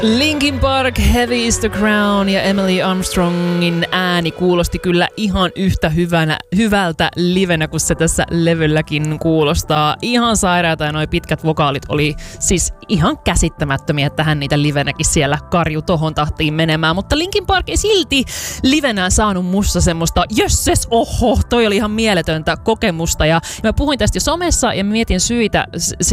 Linkin Park, Heavy is the Crown ja Emily Armstrongin ääni kuulosti kyllä ihan yhtä hyvältä livenä kuin se tässä levylläkin kuulostaa. Ihan sairaata ja noi pitkät vokaalit oli siis ihan käsittämättömiä, että hän niitä livenäkin siellä karju tohon tahtiin menemään. Mutta Linkin Park ei silti livenä saanut musta semmoista, jösses, oho, toi oli ihan mieletöntä kokemusta. Ja mä puhuin tästä jo somessa ja mietin syitä